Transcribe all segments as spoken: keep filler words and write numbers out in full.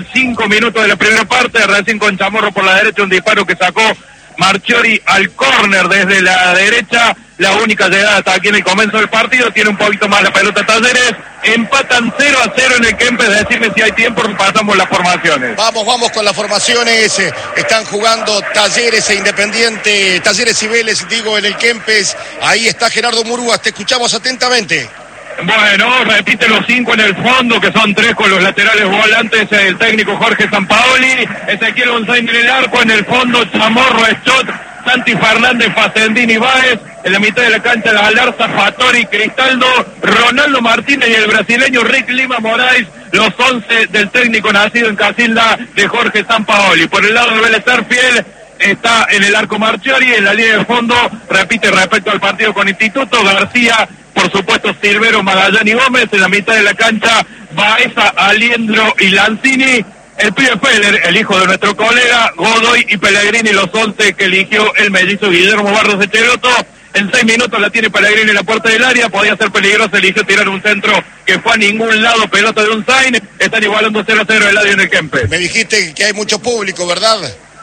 Cinco minutos de la primera parte, recién con Chamorro por la derecha, un disparo que sacó Marchiori al córner desde la derecha, la única llegada hasta aquí en el comienzo del partido. Tiene un poquito más la pelota Talleres, empatan cero a cero en el Kempes. Decime si hay tiempo, pasamos las formaciones. Vamos, vamos con las formaciones. Están jugando Talleres e Independiente, Talleres y Vélez, digo, en el Kempes. Ahí está Gerardo Murúas, te escuchamos atentamente. Bueno, repite los cinco en el fondo, que son tres con los laterales volantes, el técnico Jorge Sampaoli, Ezequiel González en el arco, en el fondo Chamorro, Schott, Santi Fernández, Facendini, Báez, en la mitad de la cancha la Galarza, Fattori, Cristaldo, Ronaldo Martínez y el brasileño Rick Lima Moraes, los once del técnico nacido en Casilda de Jorge Sampaoli. Por el lado de Vélez Sarsfield está en el arco Marchiori, en la línea de fondo, repite respecto al partido con Instituto, García, por supuesto Silvero, Magallán y Gómez, en la mitad de la cancha Baeza, Aliendro y Lanzini, el pibe Feller, el hijo de nuestro colega, Godoy y Pellegrini, los once que eligió el mellizo Guillermo Barros Echeloto. En seis minutos la tiene Pellegrini en la puerta del área, podía ser peligroso, eligió tirar un centro que fue a ningún lado, pelota de un Zain, están igualando cero a cero el Eladio en el Kempes. Me dijiste que hay mucho público, ¿verdad?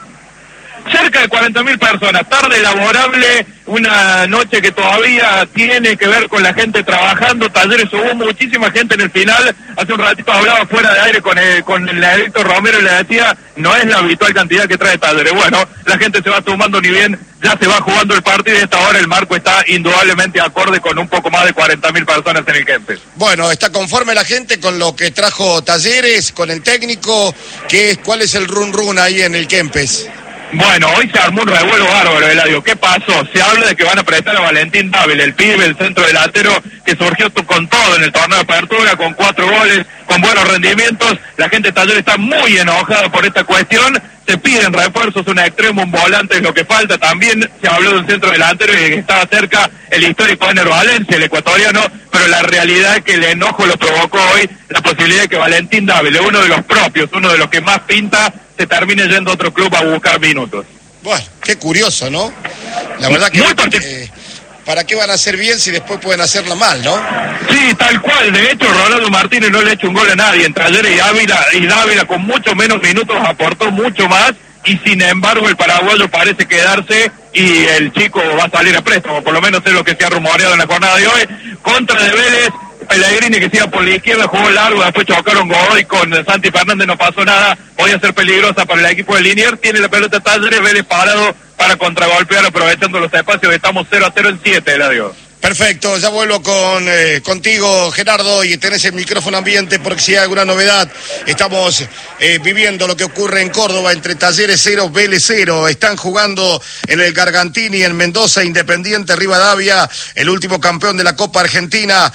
Cerca de cuarenta mil personas, tarde laborable, una noche que todavía tiene que ver con la gente trabajando. Talleres, hubo muchísima gente en el final. Hace un ratito hablaba fuera de aire con el, con el Héctor Romero y le decía, no es la habitual cantidad que trae Talleres. Bueno, la gente se va tomando ni bien, ya se va jugando el partido y a esta hora el marco está indudablemente acorde con un poco más de cuarenta mil personas en el Kempes. Bueno, ¿está conforme la gente con lo que trajo Talleres, con el técnico? ¿Qué, ¿Cuál es el run run ahí en el Kempes? Bueno, hoy se armó un revuelo bárbaro, Eladio. ¿Qué pasó? Se habla de que van a prestar a Valentín Dávila, el pibe, el centro delantero, que surgió con todo en el torneo de apertura, con cuatro goles, con buenos rendimientos. La gente de Talleres está muy enojada por esta cuestión. Se piden refuerzos, un extremo, un volante es lo que falta. También se habló de un centro delantero y de que estaba cerca el histórico Ener Valencia, el ecuatoriano, pero la realidad es que el enojo lo provocó hoy la posibilidad de que Valentín Dávila, uno de los propios, uno de los que más pinta, se termine yendo a otro club a buscar minutos. Bueno, qué curioso, ¿no? La verdad que eh, ¿para qué van a hacer bien si después pueden hacerla mal, no? Sí, tal cual. De hecho, Ronaldo Martínez no le ha hecho un gol a nadie. Entre Talleres y Ávila, y Dávila con mucho menos minutos aportó mucho más, y sin embargo el paraguayo parece quedarse y el chico va a salir a préstamo, por lo menos es lo que se ha rumoreado en la jornada de hoy. Contra de Vélez, Pellegrini que siga por la izquierda, jugó largo, después chocaron Godoy con Santi Fernández, no pasó nada, podía ser peligrosa para el equipo de Liniers. Tiene la pelota Talleres, Vélez parado para contragolpear aprovechando los espacios. Estamos cero a cero en siete, Eladio. Perfecto, ya vuelvo con eh, contigo, Gerardo, y tenés el micrófono ambiente porque si hay alguna novedad. Estamos eh, viviendo lo que ocurre en Córdoba entre Talleres cero, Vélez cero. Están jugando en el Gargantini, en Mendoza, Independiente Rivadavia, el último campeón de la Copa Argentina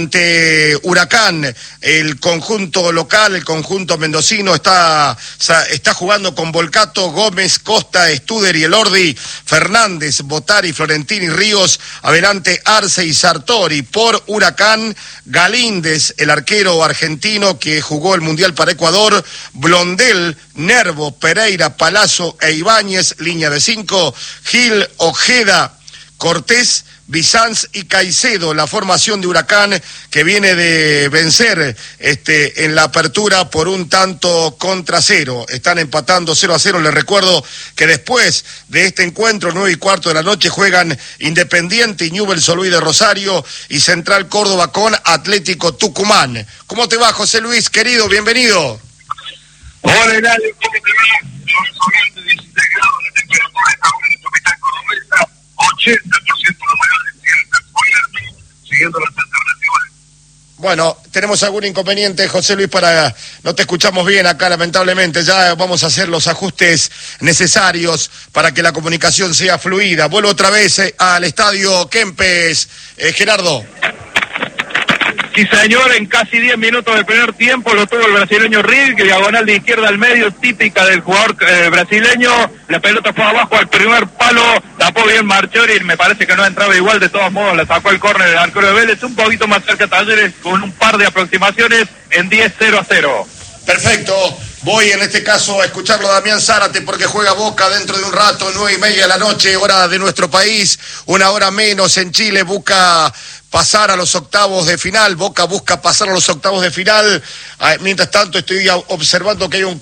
ante Huracán. El conjunto local, el conjunto mendocino está, está jugando con Volcato, Gómez, Costa, Studer y Elordi, Fernández, Botari, Florentini, Ríos, adelante Arce y Sartori. Por Huracán, Galíndez, el arquero argentino que jugó el Mundial para Ecuador, Blondel, Nervo, Pereira, Palazzo e Ibáñez, línea de cinco, Gil, Ojeda, Cortés, Bizanz y Caicedo, la formación de Huracán que viene de vencer este en la apertura por un tanto contra cero. Están empatando cero a cero. Les recuerdo que después de este encuentro, nueve y cuarto de la noche, juegan Independiente y Newell's Old Boys de Rosario y Central Córdoba con Atlético Tucumán. ¿Cómo te va, José Luis, querido? Bienvenido. Hola, Eladio, ¿cómo te va? Son dieciséis grados de temperatura, estamos en la capital cordobesa, ochenta por ciento de humedad, siguiendo las alternativas. Bueno, tenemos algún inconveniente, José Luis, para no te escuchamos bien acá, lamentablemente. Ya vamos a hacer los ajustes necesarios para que la comunicación sea fluida. Vuelvo otra vez eh, al estadio Kempes, eh, Gerardo. Sí, señor, en casi diez minutos del primer tiempo lo tuvo el brasileño Rick, diagonal de izquierda al medio, típica del jugador eh, brasileño. La pelota fue abajo al primer palo, tapó bien Marchiori, me parece que no entraba igual, de todos modos la sacó el córner del arquero de Vélez, un poquito más cerca Talleres con un par de aproximaciones en diez cero a cero. Perfecto. Voy en este caso a escucharlo a Damián Zárate porque juega Boca dentro de un rato, nueve y media de la noche, hora de nuestro país, una hora menos en Chile, busca pasar a los octavos de final, Boca busca pasar a los octavos de final, mientras tanto estoy observando que hay un